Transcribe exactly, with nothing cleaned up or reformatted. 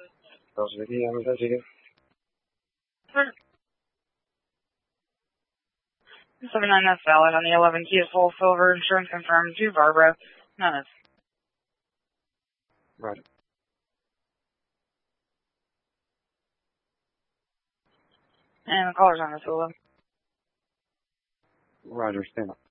Those Vicky, I'm going to seven nine, that's valid on the eleven Kia Soul Silver. Insurance confirmed to Barbara. None is. Right. And the caller's on the Solo. Roger, stand up.